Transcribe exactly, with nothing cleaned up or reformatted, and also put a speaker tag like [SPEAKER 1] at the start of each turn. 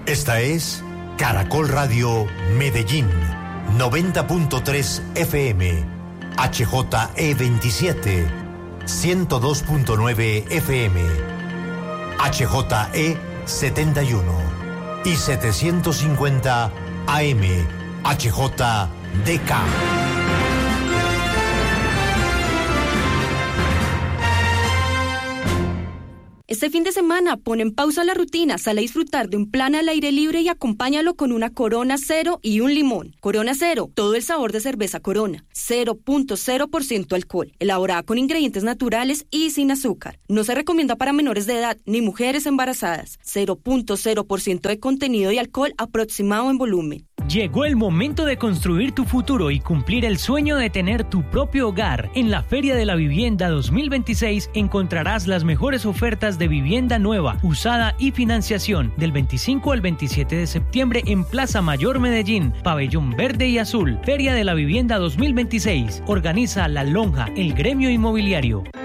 [SPEAKER 1] Esta es Caracol Radio Medellín, noventa punto tres F M, H J E veintisiete, ciento dos punto nueve F M, H J E setenta y uno y setecientos cincuenta A M, H J D K.
[SPEAKER 2] Este fin de semana pon en pausa la rutina, sale a disfrutar de un plan al aire libre y acompáñalo con una Corona Cero y un limón. Corona Cero, todo el sabor de cerveza Corona. cero punto cero por ciento alcohol, elaborada con ingredientes naturales y sin azúcar. No se recomienda para menores de edad ni mujeres embarazadas. cero punto cero por ciento de contenido y alcohol aproximado en volumen.
[SPEAKER 3] Llegó el momento de construir tu futuro y cumplir el sueño de tener tu propio hogar. En la Feria de la Vivienda dos mil veintiséis encontrarás las mejores ofertas de vivienda nueva, usada y financiación del veinticinco al veintisiete de septiembre en Plaza Mayor Medellín, Pabellón Verde y Azul. Feria de la Vivienda dos mil veintiséis. Organiza La Lonja, el gremio inmobiliario.